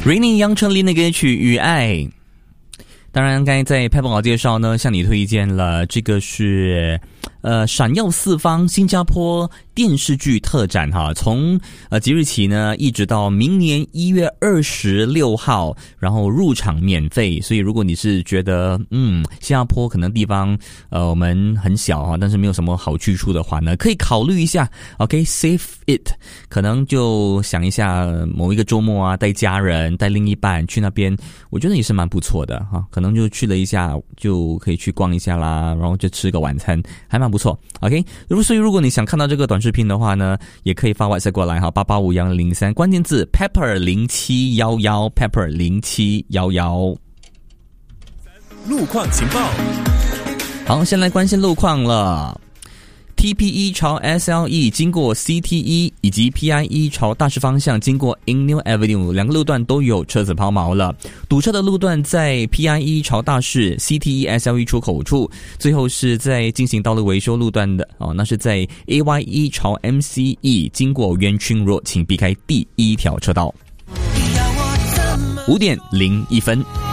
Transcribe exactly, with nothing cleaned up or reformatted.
Rainy 杨丞琳的歌曲《与爱》。当然刚才在拍报稿介绍呢，向你推荐了这个是呃闪耀四方新加坡电视剧特展哈，从呃即日起呢一直到明年一月二十六号，然后入场免费。所以如果你是觉得嗯新加坡可能地方呃我们很小啊，但是没有什么好去处的话呢，可以考虑一下 OK save it， 可能就想一下某一个周末啊，带家人带另一半去那边，我觉得也是蛮不错的哈，可能就去了一下就可以去逛一下啦，然后就吃个晚餐，还蛮不错。 OK， 所以如果你想看到这个短视频的话呢，也可以发 WhatsApp 过来哈，八八五零零三，关键字 Pepper 零七一一 Pepper 零七一一。 路况情报。 好，先来关心路况了。T P E 朝 S L E 经过 C T E 以及 P I E 朝大势方向经过 Eng Avenue 两个路段都有车子抛锚了。堵车的路段在 P I E 朝大势 C T E S L E 出口处，最后是在进行道路维修路段的哦，那是在 A Y E 朝 M C E 经过元群 Road， 请避开第一条车道。五点零一分。